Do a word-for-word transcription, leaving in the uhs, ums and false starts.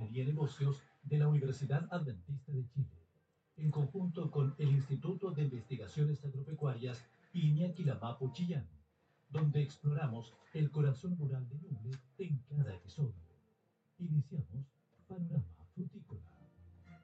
Ingeniería y Negocios de la Universidad Adventista de Chile, en conjunto con el Instituto de Investigaciones Agropecuarias Iñaki Lamapo Chillán, donde exploramos el corazón rural de Ñuble en cada episodio. Iniciamos Panorama Frutícola.